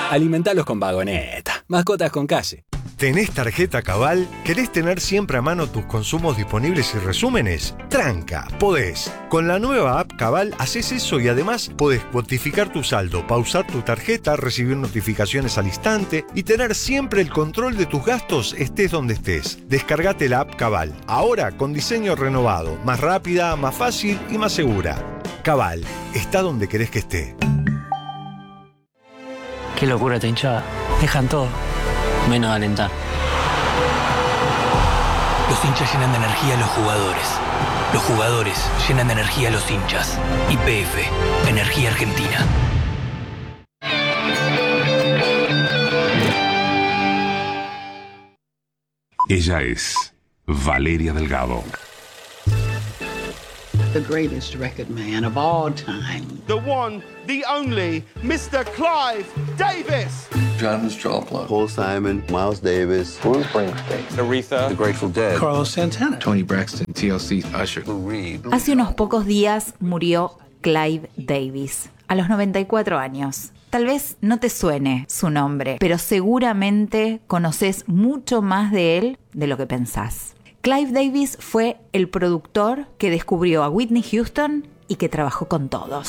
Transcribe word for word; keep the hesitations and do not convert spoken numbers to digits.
Alimentalos con Vagoneta. Mascotas con calle. ¿Tenés tarjeta Cabal? ¿Querés tener siempre a mano tus consumos disponibles y resúmenes? Tranca, podés. Con la nueva app Cabal haces eso y además podés cuantificar tu saldo, pausar tu tarjeta, recibir notificaciones al instante y tener siempre el control de tus gastos estés donde estés. Descargate la app Cabal, ahora con diseño renovado, más rápida, más fácil y más segura. Cabal, está donde querés que esté. Qué locura esta hinchada. Dejan todo, menos alentar. Los hinchas llenan de energía a los jugadores. Los jugadores llenan de energía a los hinchas. Y P F, Energía Argentina. Ella es Valeria Delgado. The greatest record man of all time. The one, the only, mister Clive Davis. Janis Joplin, Paul Simon, Miles Davis, Bruce Springsteen, Aretha, The Grateful Dead, Carlos Santana, Tony Braxton, T L C, Usher, Lou Reed. Hace unos pocos días murió Clive Davis, a los noventa y cuatro años. Tal vez no te suene su nombre, pero seguramente conoces mucho más de él de lo que pensás. Clive Davis fue el productor que descubrió a Whitney Houston y que trabajó con todos.